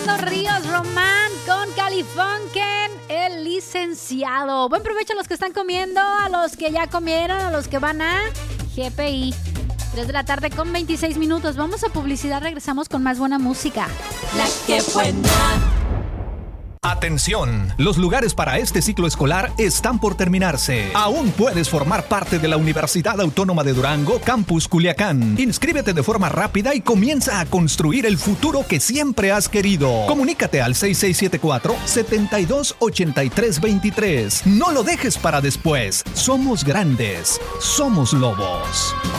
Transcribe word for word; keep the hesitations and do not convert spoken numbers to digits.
escuchando Ríos Román con Califunken, el licenciado. Buen provecho a los que están comiendo, a los que ya comieron, a los que van a G P I. tres de la tarde con veintiséis minutos. Vamos a publicidad, regresamos con más buena música. La que buena. Atención, los lugares para este ciclo escolar están por terminarse. Aún puedes formar parte de la Universidad Autónoma de Durango, Campus Culiacán. Inscríbete de forma rápida y comienza a construir el futuro que siempre has querido. Comunícate al seis seis siete cuatro, siete dos ocho tres dos tres. No lo dejes para después. Somos grandes. Somos lobos.